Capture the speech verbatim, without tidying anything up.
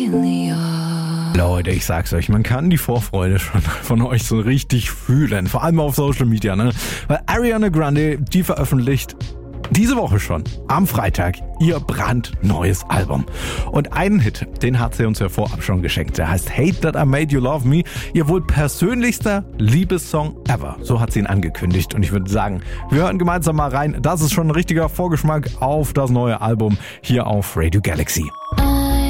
really are. Leute, ich sag's euch, man kann die Vorfreude schon von euch so richtig fühlen. Vor allem auf Social Media, ne? Weil Ariana Grande, die veröffentlicht diese Woche schon, am Freitag, ihr brandneues Album. Und einen Hit, den hat sie uns ja vorab schon geschenkt. Der heißt Hate That I Made You Love Me. Ihr wohl persönlichster Liebessong ever. So hat sie ihn angekündigt. Und ich würde sagen, wir hören gemeinsam mal rein. Das ist schon ein richtiger Vorgeschmack auf das neue Album hier auf Radio Galaxy.